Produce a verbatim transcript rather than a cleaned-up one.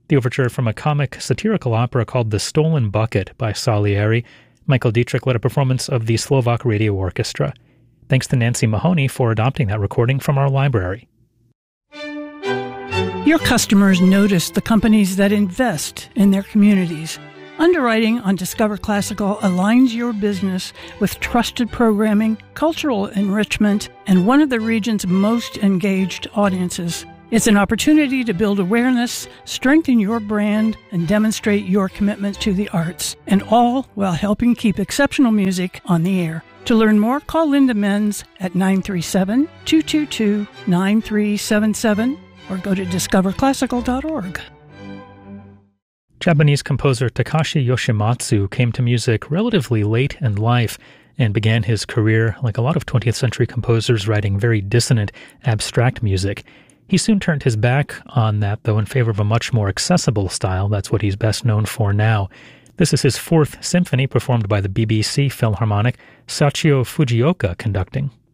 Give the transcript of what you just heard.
The overture from a comic satirical opera called The Stolen Bucket by Salieri. Michael Dietrich led a performance of the Slovak Radio Orchestra. Thanks to Nancy Mahoney for adopting that recording from our library. Your customers notice the companies that invest in their communities. Underwriting on Discover Classical aligns your business with trusted programming, cultural enrichment, and one of the region's most engaged audiences. It's an opportunity to build awareness, strengthen your brand, and demonstrate your commitment to the arts, and all while helping keep exceptional music on the air. To learn more, call Linda Menz at nine three seven, two two two, nine three seven seven or go to discover classical dot org. Japanese composer Takashi Yoshimatsu came to music relatively late in life and began his career, like a lot of twentieth century composers, writing very dissonant, abstract music. He soon turned his back on that, though, in favor of a much more accessible style. That's what he's best known for now. This is his fourth symphony, performed by the B B C Philharmonic, Sachio Fujioka conducting.